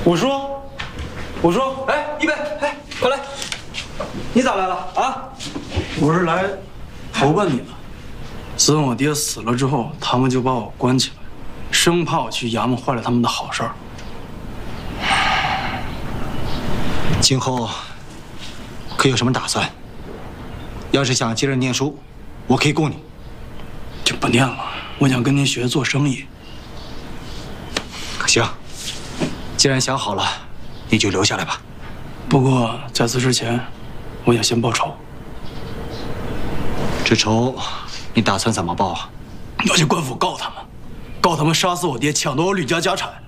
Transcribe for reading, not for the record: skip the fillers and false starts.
五叔，五叔，哎，一杯，哎，快来！你咋来了啊？ 我是来投奔你的。自从我爹死了之后，他们就把我关起来，生怕我去衙门坏了他们的好事儿。 今后可有什么打算？要是想接着念书，我可以供你。 就不念了，我想跟您学做生意。 行，既然想好了，你就留下来吧。 不过在此之前，我想先报仇。 这仇你打算怎么报啊？ 我去官府告他们，告他们杀死我爹，抢夺我吕家家产。